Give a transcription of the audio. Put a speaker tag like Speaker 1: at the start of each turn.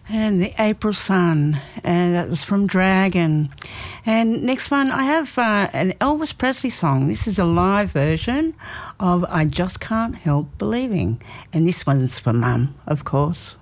Speaker 1: And the April Sun, and that was from Dragon. And next one, I have an Elvis Presley song. This is a live version of I Just Can't Help Believing. And this one's for Mum, of course.